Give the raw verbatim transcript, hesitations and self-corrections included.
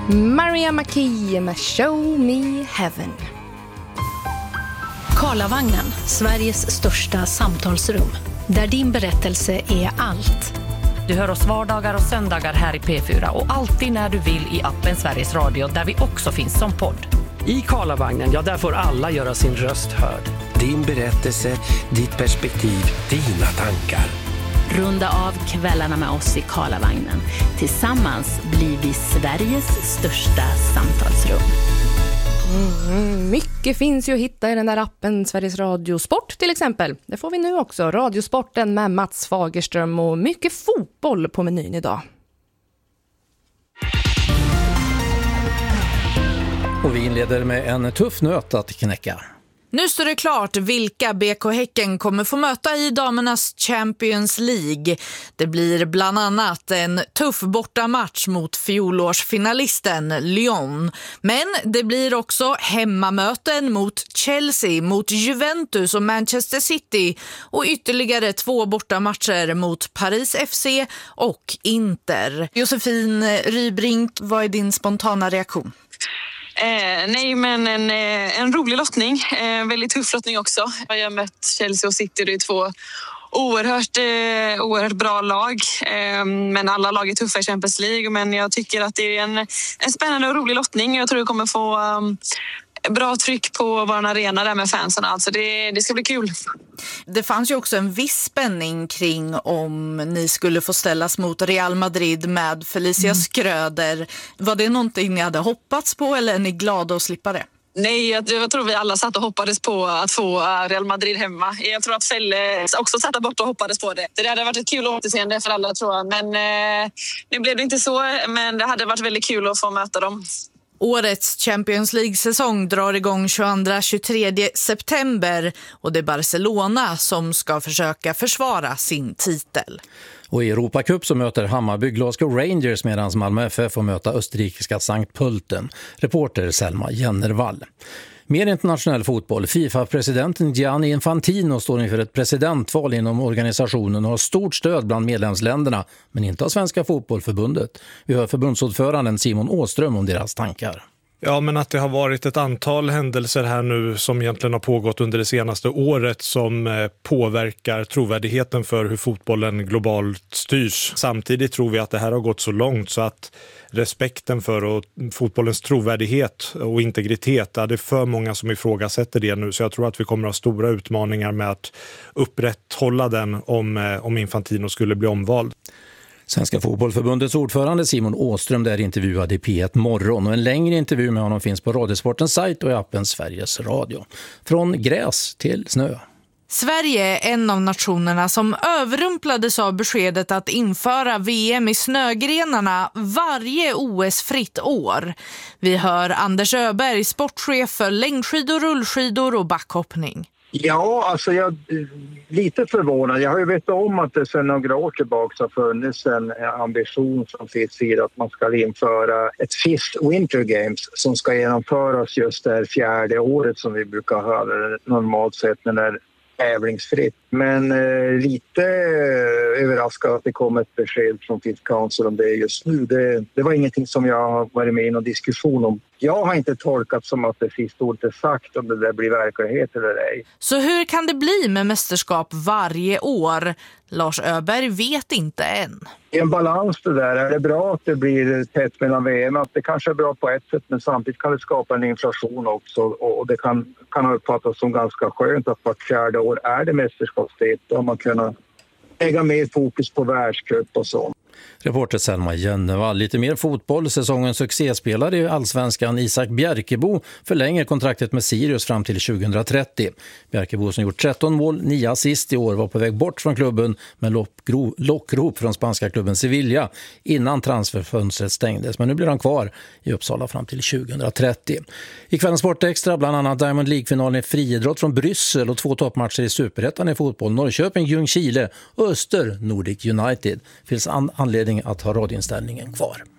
Maria McKee med Show Me Heaven. Karlavagnen, Sveriges största samtalsrum. Där din berättelse är allt. Du hör oss vardagar och söndagar här i P fyra och alltid när du vill i appen Sveriges Radio där vi också finns som podd. I Karlavagnen, ja, där får alla göra sin röst hörd. Din berättelse, ditt perspektiv, dina tankar. Runda av kvällarna med oss i Karlavagnen. Tillsammans blir vi Sveriges största samtalsrum. Mm, mycket finns ju att hitta i den där appen Sveriges Radio Sport till exempel. Det får vi nu också. Radiosporten med Mats Fagerström och mycket fotboll på menyn idag. Och vi inleder med en tuff nöt att knäcka. Nu står det klart vilka B K Häcken kommer få möta i damernas Champions League. Det blir bland annat en tuff bortamatch mot fjolårsfinalisten Lyon. Men det blir också hemmamöten mot Chelsea, mot Juventus och Manchester City och ytterligare två bortamatcher mot Paris F C och Inter. Josefin Rybrink, vad är din spontana reaktion? Eh, nej, men en, en rolig lottning. Eh, väldigt tuff lottning också. Jag har mött Chelsea och City. Det är två oerhört, eh, oerhört bra lag. Eh, men alla lag är tuffa i Champions League. Men jag tycker att det är en, en spännande och rolig lottning. Jag tror det kommer få um, bra tryck på vår arena där med fansen. Alltså det, det ska bli kul. Det fanns ju också en viss spänning kring om ni skulle få ställas mot Real Madrid med Felicia mm. Skröder. Var det någonting ni hade hoppats på eller är ni glada att slippa det? Nej, jag, jag tror vi alla satt och hoppades på att få Real Madrid hemma. Jag tror att Felle också satt bort och hoppades på det. Det hade varit ett kul återseende för alla, tror jag. Men eh, nu blev det inte så, men det hade varit väldigt kul att få möta dem. Årets Champions League-säsong drar igång tjugoandra till tjugotredje september och det är Barcelona som ska försöka försvara sin titel. Och i Europacup så möter Hammarby Glasgow Rangers medan Malmö F F får möta österrikiska Sankt Pölten. Reporter Selma Jennervall. Mer internationell fotboll. FIFA-presidenten Gianni Infantino står inför ett presidentval inom organisationen och har stort stöd bland medlemsländerna, men inte av Svenska fotbollförbundet. Vi hör förbundsordföranden Simon Åström om deras tankar. Ja, men att det har varit ett antal händelser här nu som egentligen har pågått under det senaste året som påverkar trovärdigheten för hur fotbollen globalt styrs. Samtidigt tror vi att det här har gått så långt så att respekten för och fotbollens trovärdighet och integritet, det är för många som ifrågasätter det nu. Så jag tror att vi kommer att ha stora utmaningar med att upprätthålla den om, om Infantino skulle bli omvald. Svenska fotbollförbundets ordförande Simon Åström där intervjuade i P ett Morgon och en längre intervju med honom finns på Radiosportens sajt och i appen Sveriges Radio. Från gräs till snö. Sverige är en av nationerna som överrumplades av beskedet att införa V M i snögrenarna varje O S-fritt år. Vi hör Anders Öberg, sportchef för längdskidor, rullskidor och backhoppning. Ja, alltså jag är lite förvånad. Jag har ju vetat om att det sedan några år tillbaka har funnits en ambition från FIS sida att man ska införa ett FIS Winter Games som ska genomföras just det här fjärde året som vi brukar ha normalt sett när det är tävlingsfritt. Men eh, lite eh, överraskad att det kom ett besked från FIS Council om det just nu. Det, det var ingenting som jag har varit med i någon diskussion om. Jag har inte tolkat som att det sista ordet är sagt om det där blir verklighet eller ej. Så hur kan det bli med mästerskap varje år? Lars Öberg vet inte än. Det är en balans det där. Är det bra att det blir tätt mellan V M? Att det kanske är bra på ett sätt men samtidigt kan det skapa en inflation också. Och det kan, kan uppfattas som ganska skönt att vart fjärde år är det mästerskapstid. Då har man kunnat lägga mer fokus på världscup och så. Reporter Selma Jennervall. Lite mer fotboll. Säsongens succéspelare i Allsvenskan Isak Bjerkebo förlänger kontraktet med Sirius fram till tjugohundratrettio. Bjerkebo som gjort tretton mål, nio assist i år var på väg bort från klubben med lockro- lockrop från spanska klubben Sevilla innan transferfönstret stängdes. Men nu blir han kvar i Uppsala fram till tjugohundratrettio. I kvällens Sportextra bland annat Diamond League-finalen i friidrott från Bryssel och två toppmatcher i Superettan i fotboll. Norrköping, Ljungskile och Öster Nordic United. Finns an- anledning att ha radioinställningen kvar.